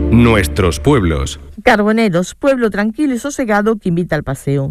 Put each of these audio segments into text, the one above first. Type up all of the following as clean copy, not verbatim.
Nuestros pueblos. Carboneros, pueblo tranquilo y sosegado que invita al paseo.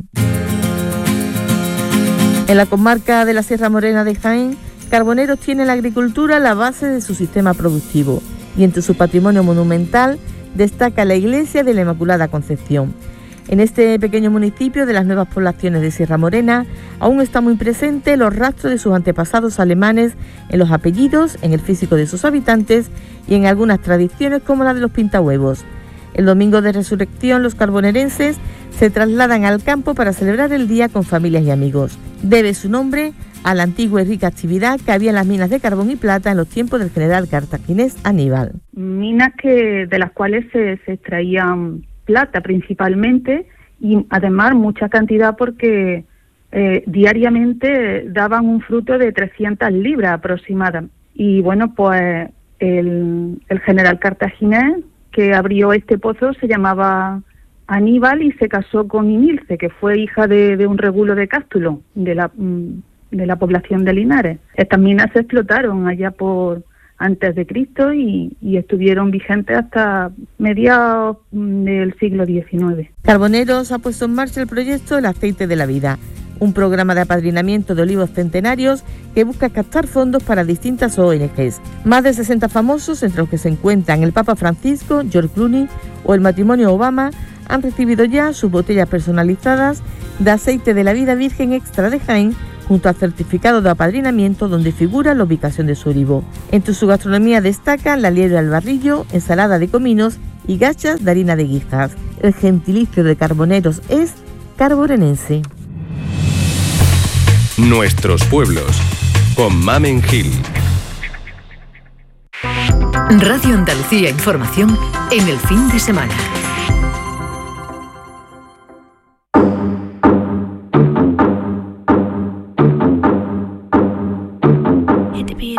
En la comarca de la Sierra Morena de Jaén, Carboneros tiene la agricultura la base de su sistema productivo y entre su patrimonio monumental destaca la iglesia de la Inmaculada Concepción. En este pequeño municipio de las nuevas poblaciones de Sierra Morena aún está muy presente los rastros de sus antepasados alemanes en los apellidos, en el físico de sus habitantes y en algunas tradiciones como la de los pintahuevos. El domingo de Resurrección los carbonerenses se trasladan al campo para celebrar el día con familias y amigos. Debe su nombre a la antigua y rica actividad que había en las minas de carbón y plata en los tiempos del general cartaginés Aníbal. Minas de las cuales se extraían plata principalmente y además mucha cantidad porque diariamente daban un fruto de 300 libras aproximadas. Y bueno, pues el general cartaginés que abrió este pozo se llamaba Aníbal y se casó con Inilce, que fue hija de un regulo de Cástulo, de la población de Linares. Estas minas se explotaron allá por antes de Cristo y estuvieron vigentes hasta mediados del siglo XIX. Carboneros ha puesto en marcha el proyecto El Aceite de la Vida, un programa de apadrinamiento de olivos centenarios que busca captar fondos para distintas ONGs. Más de 60 famosos, entre los que se encuentran el Papa Francisco, George Clooney o el matrimonio Obama, han recibido ya sus botellas personalizadas de aceite de la vida virgen extra de Jaén, junto al certificado de apadrinamiento donde figura la ubicación de su olivo. Entre su gastronomía destacan la liebre al barrillo, ensalada de cominos y gachas de harina de guijas. El gentilicio de Carboneros es carborenense. Nuestros pueblos, con Mamen Gil. Radio Andalucía Información en el fin de semana.